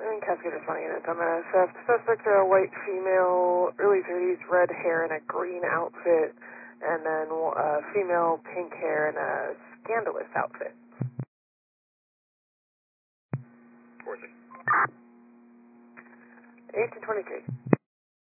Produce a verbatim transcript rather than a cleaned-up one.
And Cascade responding in M S F. Suspect, a white female, early thirties, red hair and a green outfit, and then uh, female, pink hair and a scandalous outfit. four six. eighteen twenty-three.